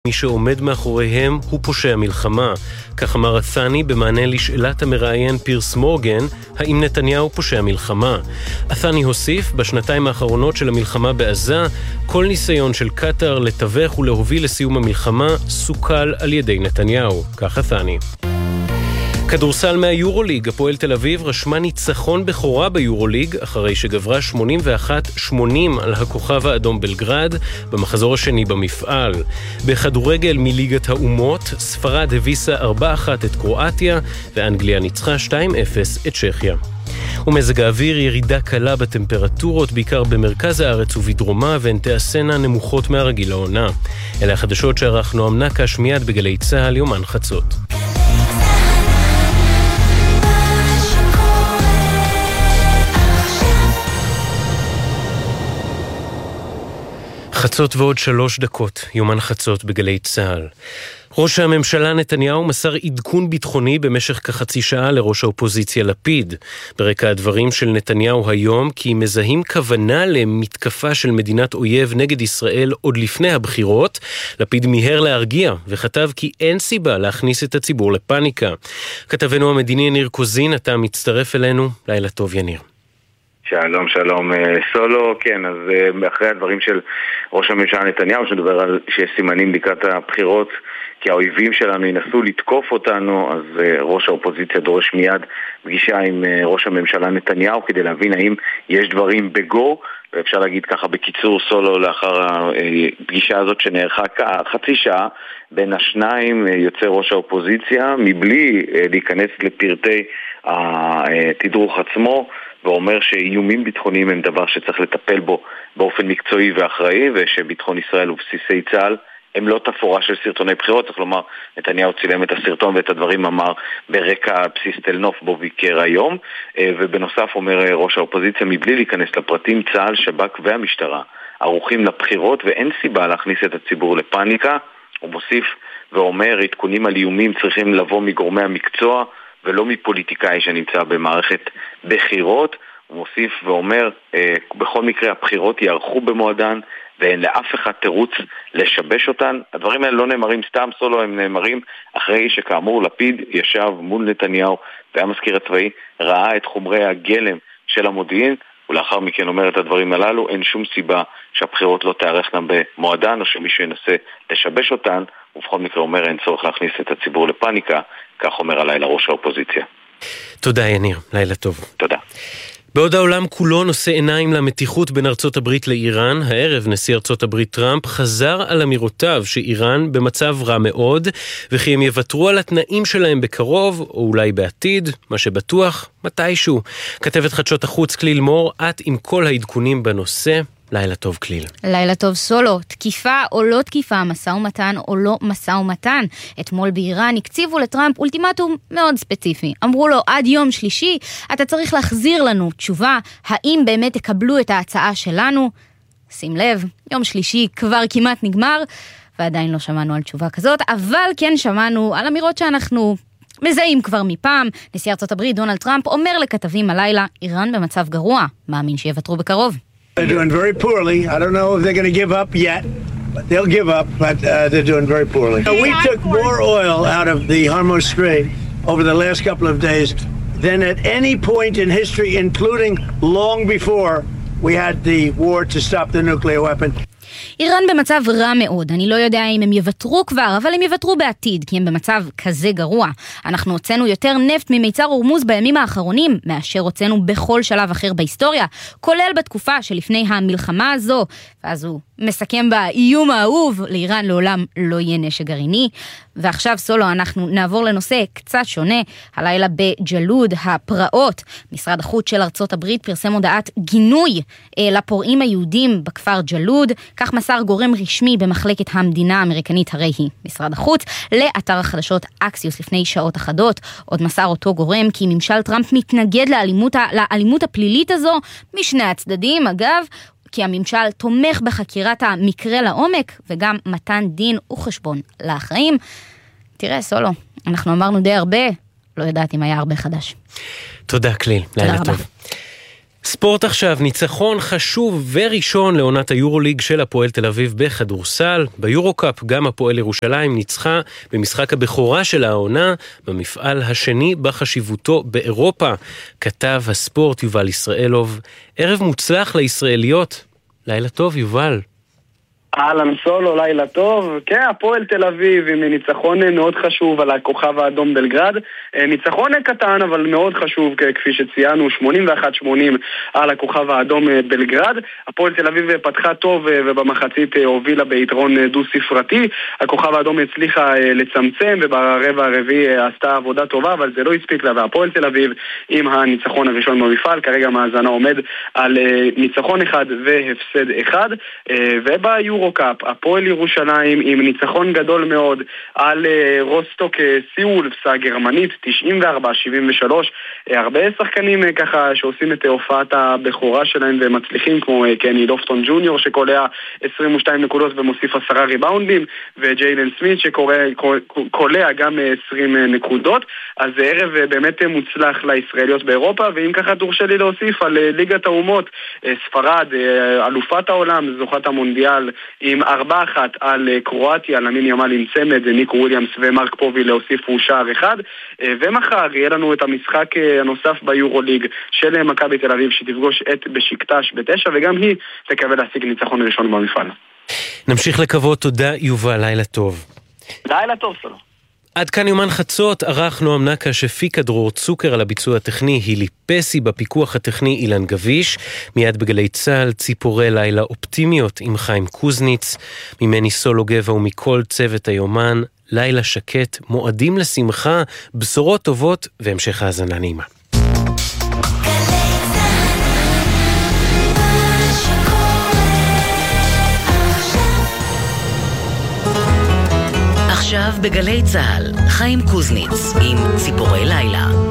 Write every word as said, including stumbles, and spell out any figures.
מי שעומד מאחוריהם הוא פושע מלחמה. כך אמר את'ני במענה לשאלת המראיין פירס מורגן, האם נתניהו פושע מלחמה. את'ני הוסיף, בשנתיים האחרונות של המלחמה בעזה, כל ניסיון של קטר לתווך ולהוביל לסיום המלחמה סוכל על ידי נתניהו. כך את'ני. כדורסל מהיורוליג, הפועל תל אביב רשמה ניצחון בכורה ביורוליג אחרי שגברה שמונים ואחת שמונים על הכוכב האדום בלגרד במחזור השני במפעל. בכדורגל מליגת האומות, ספרד הביסה ארבע אחת את קרואטיה ואנגליה ניצחה שתיים אפס את צ'כיה. ומזג האוויר, ירידה קלה בטמפרטורות בעיקר במרכז הארץ ובדרומה, והן תעשנה נמוכות מהרגיל לעונה. אלה החדשות שערך נועם נקש מיד בגלי צהל יומן חצות. חצות ועוד שלוש דקות, יומן חצות בגלי צהל. ראש הממשלה נתניהו מסר עדכון ביטחוני במשך כחצי שעה לראש האופוזיציה לפיד. ברקע הדברים של נתניהו היום, כי מזהים כוונה למתקפה של מדינת אויב נגד ישראל עוד לפני הבחירות, לפיד מיהר להרגיע וכתב כי אין סיבה להכניס את הציבור לפניקה. כתבנו המדיני יניר קוזין, אתה מצטרף אלינו. לילה טוב יניר. שלום, שלום, סולו. כן, אז אחרי הדברים של ראש הממשלה נתניהו, שדובר על שיש סימנים לקראת הבחירות, כי האויבים שלנו ינסו לתקוף אותנו, אז ראש האופוזיציה דורש מיד פגישה עם ראש הממשלה נתניהו, כדי להבין האם יש דברים בגו, ואפשר להגיד ככה בקיצור, סולו, לאחר הפגישה הזאת שנערכה חצי שעה, בין השניים יוצא ראש האופוזיציה, מבלי להיכנס לפרטי התדרוך עצמו, ואומר שאיומים ביטחוניים הם דבר שצריך לטפל בו באופן מקצועי ואחראי, ושביטחון ישראל ובסיסי צה"ל הם לא תפורה של סרטוני בחירות. צריך לומר, נתניהו צילם את הסרטון ואת הדברים אמר ברקע בסיס תל נוף בו ביקר היום, ובנוסף אומר ראש האופוזיציה, מבלי להיכנס לפרטים, צה"ל, שב"כ והמשטרה ערוכים לבחירות ואין סיבה להכניס את הציבור לפניקה. הוא מוסיף ואומר, עדכונים על איומים צריכים לבוא מגורמי המקצוע ולא מפוליטיקאי שנמצא במערכת בחירות. הוא מוסיף ואומר, בכל מקרה הבחירות יערכו במועדן ואין לאף אחד תירוץ לשבש אותן. הדברים האלה לא נאמרים סתם, סולו, הם נאמרים אחרי שכאמור לפיד ישב מול נתניהו והמזכיר הצבאי ראה את חומרי הגלם של המודיעין, ולאחר מכן אומר את הדברים הללו, אין שום סיבה שהבחירות לא תארכנה במועדן או שמישהו ינסה לשבש אותן, ובכל מקרה אומר אין צורך להכניס את הציבור לפניקה. כך אומר הלילה ראש האופוזיציה. תודה יניר, לילה טוב. תודה. בעוד העולם כולו נושא עיניים למתיחות בין ארצות הברית לאיראן, הערב נשיא ארצות הברית טראמפ חזר על אמירותיו שאיראן במצב רע מאוד, וכי הם יוותרו על התנאים שלהם בקרוב, או אולי בעתיד, מה שבטוח, מתישהו. כתבת חדשות החוץ כליל מור, את עם כל העדכונים בנושא. לילה טוב כליל. לילה טוב סולו. תקיפה או לא תקיפה, משא ומתן או לא משא ומתן. אתמול באיראן הקציבו לטראמפ אולטימטום מאוד ספציפי. אמרו לו, עד יום שלישי אתה צריך להחזיר לנו תשובה, האם באמת תקבלו את ההצעה שלנו. שים לב, יום שלישי כבר כמעט נגמר, ועדיין לא שמענו על תשובה כזאת, אבל כן שמענו על אמירות שאנחנו מזהים כבר מפעם. נשיא ארצות הברית דונלד טראמפ אומר לכתבים הלילה, איראן במצב גרוע, מאמין שיוותרו בקרוב. They're doing very poorly. I don't know if they're going to give up yet, but they'll give up, but uh, they're doing very poorly. So we took more oil out of the Hormuz Strait over the last couple of days than at any point in history, including long before we had the war to stop the nuclear weapon. איראן במצב רע מאוד, אני לא יודע אם הם יוותרו כבר, אבל הם יוותרו בעתיד, כי הם במצב כזה גרוע. אנחנו הוצאנו יותר נפט ממיצר הורמוז בימים האחרונים, מאשר הוצאנו בכל שלב אחר בהיסטוריה, כולל בתקופה שלפני המלחמה הזו, ואז הוא מסכם באיום האהוב, לאיראן לעולם לא יהיה נשק גרעיני. ועכשיו סולו, אנחנו נעבור לנושא קצת שונה. הלילה בג'לוד, הפרעות, משרד החוץ של ארצות הברית פרסם הודעת גינוי אה, לפורעים היהודים בכפר ג'לוד, כך מסר גורם רשמי במחלקת המדינה האמריקנית, הרי היא משרד החוץ, לאתר החדשות אקסיוס לפני שעות אחדות. עוד מסר אותו גורם כי ממשל טראמפ מתנגד לאלימות, לאלימות הפלילית הזו משני הצדדים, אגב, כי הממשל תומך בחקירת המקרה לעומק, וגם מתן דין וחשבון לאחראים. תראה, סולו, אנחנו אמרנו די הרבה, לא יודעת אם היה הרבה חדש. תודה, כליל. לילה טוב. ספורט עכשיו, ניצחון חשוב וראשון לעונת היורוליג של הפועל תל אביב בכדורסל. ביורוקאפ גם הפועל ירושלים ניצחה במשחק הבכורה של העונה במפעל השני בחשיבותו באירופה. כתב הספורט יובל ישראלוב, ערב מוצלח לישראליות. לילה טוב יובל. אהלן סולו, לילה טוב. כן, הפועל תל אביב עם ניצחון מאוד חשוב על הכוכב האדום בלגרד. ניצחון קטן אבל מאוד חשוב, כפי שציינו, שמונים ואחת שמונים על הכוכב האדום בלגרד. הפועל תל אביב פתחה טוב ובמחצית הובילה ביתרון דו ספרתי. הכוכב האדום הצליחה לצמצם וברבע הרביעי עשתה עבודה טובה, אבל זה לא הספיק לה, והפועל תל אביב עם הניצחון הראשון במפעל, כרגע מאזנה עומד על ניצחון אחד והפסד אחד. וביורו קאפ, הפועל ירושלים עם ניצחון גדול מאוד על רוסטוק סיולפס הגרמנית, תשעים וארבע שבעים ושלוש. הרבה שחקנים ככה שעושים את הופעת הבכורה שלהם ומצליחים, כמו קני לופטון ג'וניור שקולע עשרים ושתיים נקודות ומוסיף עשרה ריבאונדים, וג'יילן סמית שקולע גם עשרים נקודות. אז ערב באמת מוצלח לישראליות באירופה. ואם ככה תורשה לי להוסיף על ליגת האומות, ספרד, אלופת העולם, זוכת המונדיאל, עם ארבע אחת על קרואטיה, למין ימל עם צמד, ניק וויליאמס ומרק פובי להוסיפו שער אחד. ומחר יהיה לנו את המשחק הנוסף ביורוליג של מכבי תל אביב, שתפגוש את בשיקטש בתשע, וגם היא תקבל להשיג ניצחון ראשון במפעל. נמשיך לקוות. תודה יובל, לילה טוב. לילה טוב סולו. עד כאן יומן חצות, ערך נועם נקה, שפיקה דרור צוקר, על הביצוע הטכני הילי פסי, בפיקוח הטכני אילן גביש. מיד בגלי צהל, ציפורי לילה אופטימיות עם חיים קוזניץ. ממני סולו גבע ומכל צוות היומן, לילה שקט, מועדים לשמחה, בשורות טובות והמשך האזנה נעימה. עכשיו בגלי צהל, חיים קוזניץ עם ציפורי לילה.